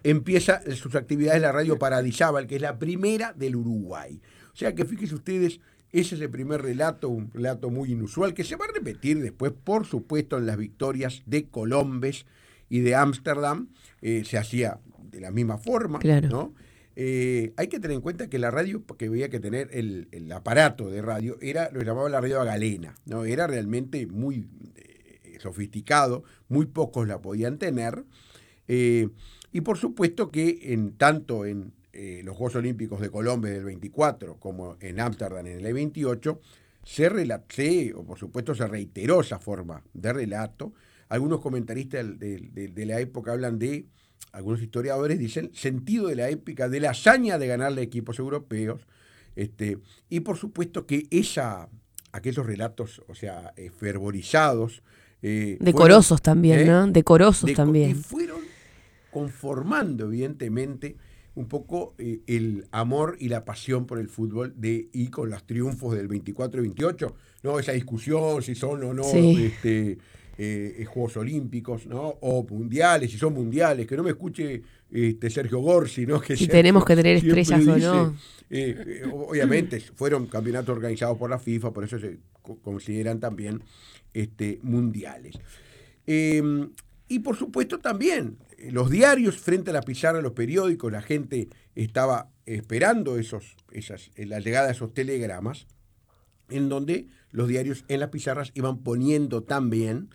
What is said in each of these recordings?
empieza sus actividades en la radio Paradisábal, que es la primera del Uruguay. O sea que fíjense ustedes, ese es el primer relato, un relato muy inusual, que se va a repetir después, por supuesto, en las victorias de Colombes y de Ámsterdam. Se hacía de la misma forma, Claro. ¿no? Hay que tener en cuenta que la radio, que había que tener el aparato de radio, lo llamaba la radio a galena, ¿no? Era realmente muy sofisticado, muy pocos la podían tener. Y por supuesto que tanto en los Juegos Olímpicos de Colombia del 24 como en Ámsterdam en el 28, por supuesto se reiteró esa forma de relato. Algunos comentaristas de la época hablan de, algunos historiadores dicen, sentido de la épica, de la hazaña de ganarle a equipos europeos. Y por supuesto que aquellos relatos, o sea, fervorizados, decorosos también, ¿no? Decorosos también. Y fueron conformando, evidentemente, un poco el amor y la pasión por el fútbol y con los triunfos del 24 y 28, ¿no? Esa discusión si son o no Juegos Olímpicos, ¿no? O mundiales, si son mundiales, que no me escuche Sergio Gorsi, ¿no? Que si tenemos que tener estrellas o no. Obviamente fueron campeonatos organizados por la FIFA, por eso se consideran también mundiales. Y por supuesto también los diarios frente a la pizarra, los periódicos, la gente estaba esperando la llegada de esos telegramas, en donde los diarios en las pizarras iban poniendo también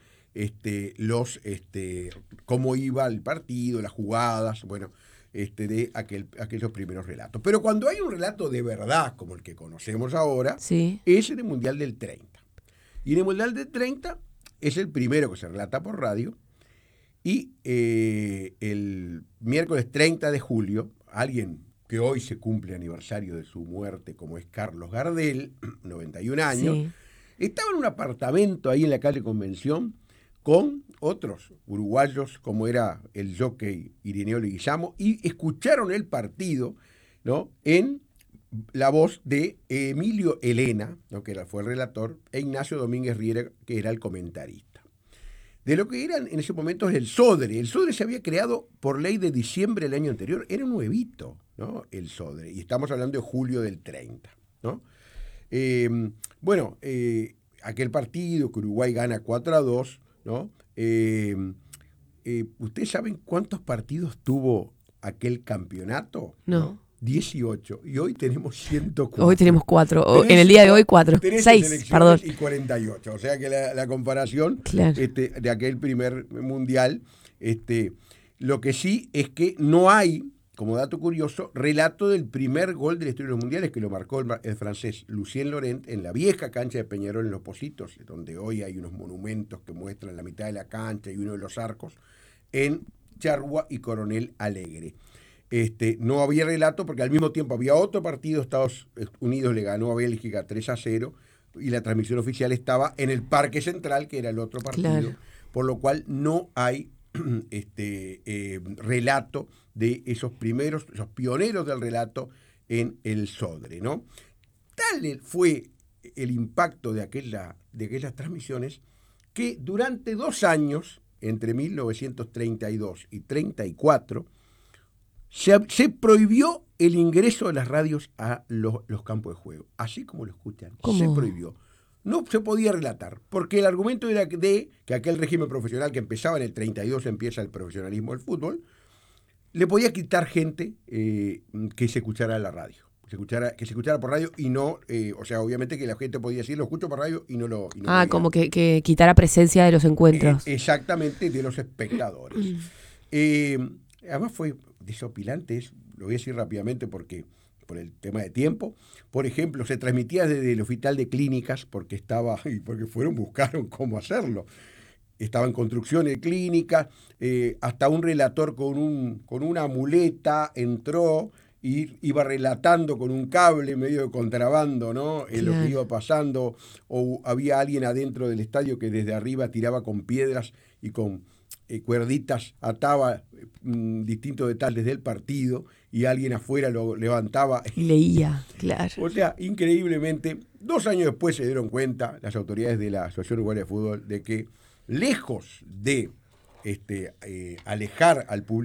cómo iba el partido, las jugadas, bueno, de aquellos primeros relatos. Pero cuando hay un relato de verdad, como el que conocemos ahora, sí, es en el Mundial del 30. Y en el Mundial del 30 es el primero que se relata por radio. Y el miércoles 30 de julio, alguien que hoy se cumple aniversario de su muerte, como es Carlos Gardel, 91 años, sí, estaba en un apartamento ahí en la calle Convención con otros uruguayos, como era el jockey Irineo Leguizamo, y escucharon el partido, ¿no?, en la voz de Emilio Elena, ¿no?, que fue el relator, e Ignacio Domínguez Riera, que era el comentarista. De lo que eran en ese momento el Sodre. El Sodre se había creado por ley de diciembre del año anterior. Era nuevito, ¿no?, el Sodre. Y estamos hablando de julio del 30, ¿no? Aquel partido que Uruguay gana 4-2, ¿no? ¿Ustedes saben cuántos partidos tuvo aquel campeonato? No. 18. Y hoy tenemos 104. Hoy tenemos 4. En el día de hoy 4. 6, perdón. Y 48. O sea que la comparación, claro, de aquel primer mundial, lo que sí es que no hay, como dato curioso, relato del primer gol de la historia de los mundiales, que lo marcó el francés Lucien Laurent en la vieja cancha de Peñarol en Los Pocitos, donde hoy hay unos monumentos que muestran la mitad de la cancha y uno de los arcos, en Charrúa y Coronel Alegre. No había relato porque al mismo tiempo había otro partido, Estados Unidos le ganó a Bélgica 3-0, y la transmisión oficial estaba en el Parque Central, que era el otro partido, claro, por lo cual no hay relato de esos pioneros del relato en el Sodre, ¿no? Tal fue el impacto de aquellas transmisiones que durante 2 años, entre 1932 y 34, se prohibió el ingreso de las radios a los campos de juego. Así como lo escuchan, ¿cómo? Se prohibió. No se podía relatar, porque el argumento era que aquel régimen profesional que empezaba en el 32, empieza el profesionalismo del fútbol, le podía quitar gente que se escuchara en la radio. Que se escuchara por radio y no, o sea, obviamente que la gente podía decir, lo escucho por radio y no lo... Y no como que quitara presencia de los encuentros. Exactamente, de los espectadores. Además fue desopilante, lo voy a decir rápidamente por el tema de tiempo. Por ejemplo, se transmitía desde el Hospital de Clínicas porque buscaron cómo hacerlo. Estaba en construcción de clínica, hasta un relator con una muleta entró y iba relatando con un cable medio de contrabando, ¿no? Claro. Lo que iba pasando, o había alguien adentro del estadio que desde arriba tiraba con piedras y con cuerditas, ataba distintos detalles del partido y alguien afuera lo levantaba y leía, claro. O sea, increíblemente, 2 años después se dieron cuenta las autoridades de la Asociación Uruguaya de Fútbol de que lejos de alejar al público